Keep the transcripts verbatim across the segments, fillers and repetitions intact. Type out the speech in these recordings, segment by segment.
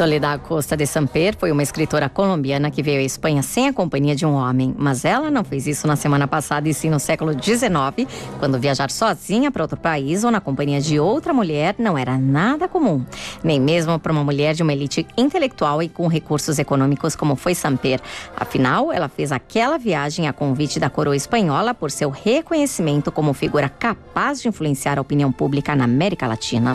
Soledad Costa de Samper foi uma escritora colombiana que veio à Espanha sem a companhia de um homem. Mas ela não fez isso na semana passada e sim no século dezenove, quando viajar sozinha para outro país ou na companhia de outra mulher não era nada comum. Nem mesmo para uma mulher de uma elite intelectual e com recursos econômicos como foi Samper. Afinal, ela fez aquela viagem a convite da coroa espanhola por seu reconhecimento como figura capaz de influenciar a opinião pública na América Latina.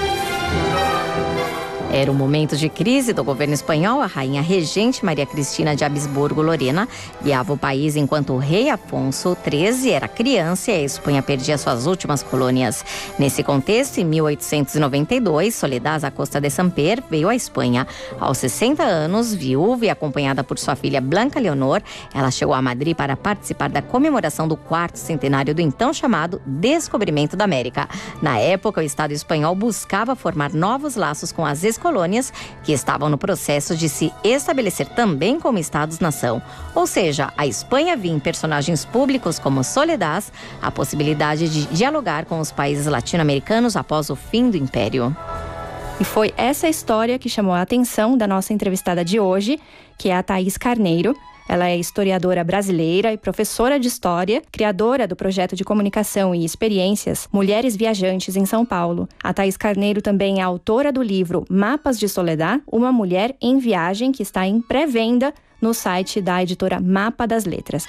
Era um momento de crise do governo espanhol. A rainha regente Maria Cristina de Habsburgo Lorena guiava o país enquanto o rei Afonso treze era criança e a Espanha perdia suas últimas colônias. Nesse contexto, em mil oitocentos e noventa e dois, Soledad Costa de Samper veio à Espanha. Aos sessenta anos, viúva e acompanhada por sua filha Blanca Leonor, ela chegou a Madrid para participar da comemoração do quarto centenário do então chamado Descobrimento da América. Na época, o Estado espanhol buscava formar novos laços com as colônias que estavam no processo de se estabelecer também como Estados-nação. Ou seja, a Espanha via em personagens públicos como Soledad a possibilidade de dialogar com os países latino-americanos após o fim do Império. E foi essa história que chamou a atenção da nossa entrevistada de hoje, que é a Thaís Carneiro. Ela é historiadora brasileira e professora de história, criadora do projeto de comunicação e experiências Mulheres Viajantes em São Paulo. A Thaís Carneiro também é autora do livro Mapas de Soledad, uma mulher em viagem, que está em pré-venda no site da editora Mapa das Letras.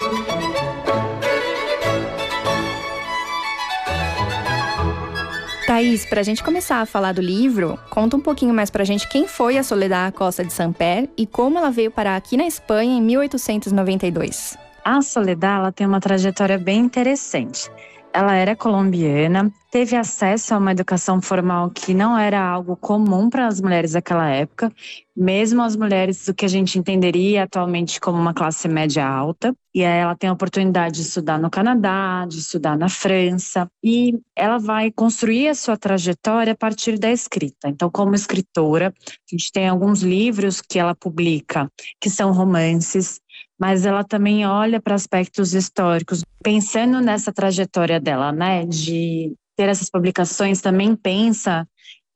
Thaís, para a gente começar a falar do livro, conta um pouquinho mais para a gente quem foi a Soledad Costa de Samper e como ela veio parar aqui na Espanha em mil oitocentos e noventa e dois. A Soledad, ela tem uma trajetória bem interessante. Ela era colombiana, teve acesso a uma educação formal que não era algo comum para as mulheres daquela época, mesmo as mulheres do que a gente entenderia atualmente como uma classe média alta. E aí ela tem a oportunidade de estudar no Canadá, de estudar na França, e ela vai construir a sua trajetória a partir da escrita. Então, como escritora, a gente tem alguns livros que ela publica, que são romances, mas ela também olha para aspectos históricos. Pensando nessa trajetória dela, né, de ter essas publicações, também pensa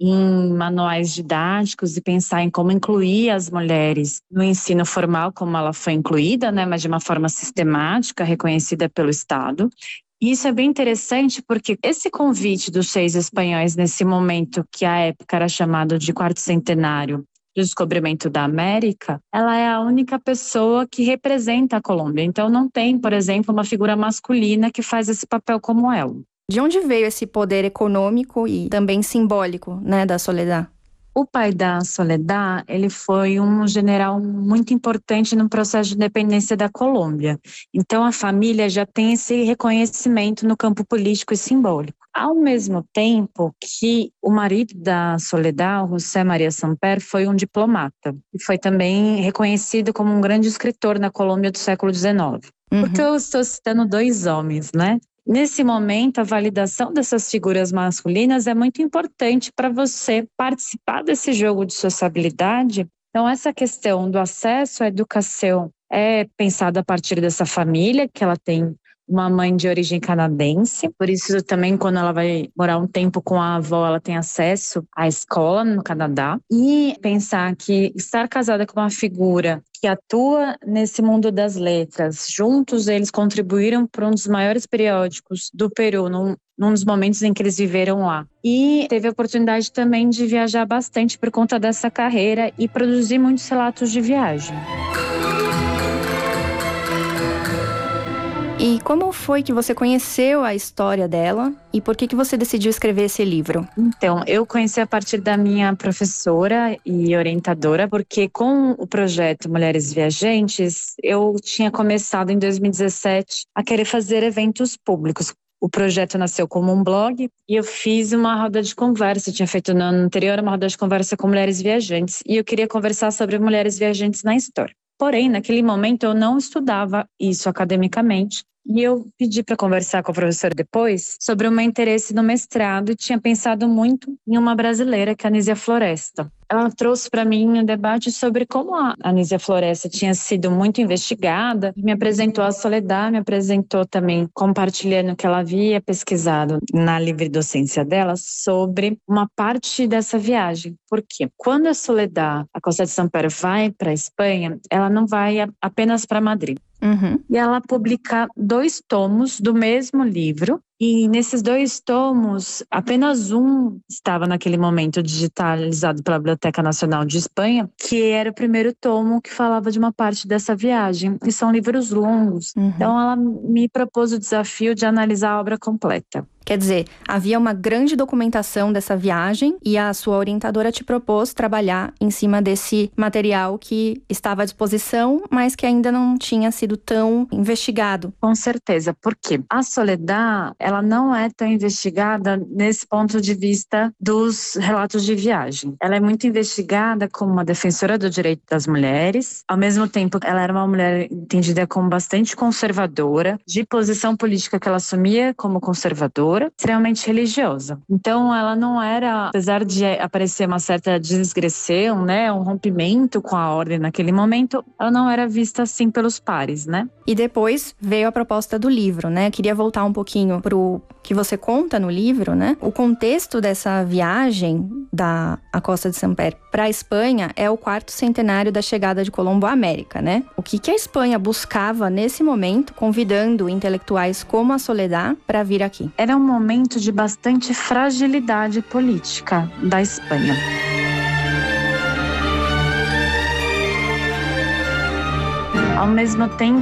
em manuais didáticos e pensar em como incluir as mulheres no ensino formal, como ela foi incluída, né, mas de uma forma sistemática, reconhecida pelo Estado. E isso é bem interessante porque esse convite dos reis espanhóis nesse momento, que à época era chamado de quarto centenário, do descobrimento da América, ela é a única pessoa que representa a Colômbia. Então não tem, por exemplo, uma figura masculina que faz esse papel como ela. De onde veio esse poder econômico e também simbólico, né, da Soledad? O pai da Soledad, ele foi um general muito importante no processo de independência da Colômbia. Então a família já tem esse reconhecimento no campo político e simbólico. Ao mesmo tempo que o marido da Soledad, José María Samper, foi um diplomata e foi também reconhecido como um grande escritor na Colômbia do século dezenove. Uhum. Porque eu estou citando dois homens, né? Nesse momento, a validação dessas figuras masculinas é muito importante para você participar desse jogo de sociabilidade. Então, essa questão do acesso à educação é pensada a partir dessa família, que ela tem uma mãe de origem canadense. Por isso, também, quando ela vai morar um tempo com a avó, ela tem acesso à escola no Canadá. E pensar que estar casada com uma figura que atua nesse mundo das letras, juntos eles contribuíram para um dos maiores periódicos do Peru, num, num dos momentos em que eles viveram lá. E teve a oportunidade também de viajar bastante por conta dessa carreira e produzir muitos relatos de viagem. E como foi que você conheceu a história dela e por que que você decidiu escrever esse livro? Então, eu conheci a partir da minha professora e orientadora, porque com o projeto Mulheres Viajantes, eu tinha começado em dois mil e dezessete a querer fazer eventos públicos. O projeto nasceu como um blog e eu fiz uma roda de conversa, eu tinha feito no ano anterior uma roda de conversa com mulheres viajantes e eu queria conversar sobre mulheres viajantes na história. Porém, naquele momento eu não estudava isso academicamente E eu pedi para conversar com a professora depois sobre o meu interesse no mestrado e tinha pensado muito em uma brasileira, que é a Anísia Floresta. Ela trouxe para mim um debate sobre como a Anísia Floresta tinha sido muito investigada, me apresentou a Soledad, me apresentou também compartilhando o que ela havia pesquisado na livre docência dela sobre uma parte dessa viagem. Por quê? Quando a Soledad, a Costa de Sampaio, vai para a Espanha, ela não vai apenas para Madrid. Uhum. E ela publica dois tomos do mesmo livro. E nesses dois tomos, apenas um estava naquele momento digitalizado pela Biblioteca Nacional de Espanha, que era o primeiro tomo que falava de uma parte dessa viagem. E são livros longos. Uhum. Então ela me propôs o desafio de analisar a obra completa. Quer dizer, havia uma grande documentação dessa viagem e a sua orientadora te propôs trabalhar em cima desse material que estava à disposição, mas que ainda não tinha sido tão investigado. Com certeza, porque a Soledad, ela não é tão investigada nesse ponto de vista dos relatos de viagem. Ela é muito investigada como uma defensora do direito das mulheres, ao mesmo tempo ela era uma mulher entendida como bastante conservadora, de posição política que ela assumia como conservadora, extremamente religiosa. Então ela não era, apesar de aparecer uma certa desgressão, né, um rompimento com a ordem naquele momento, ela não era vista assim pelos pares, né? E depois veio a proposta do livro, né? Queria voltar um pouquinho pro que você conta no livro, né? O contexto dessa viagem da a Costa de Sampaio para a Espanha é o quarto centenário da chegada de Colombo à América, né? O que, que a Espanha buscava nesse momento, convidando intelectuais como a Soledad para vir aqui? Era um momento de bastante fragilidade política da Espanha. Ao mesmo tempo,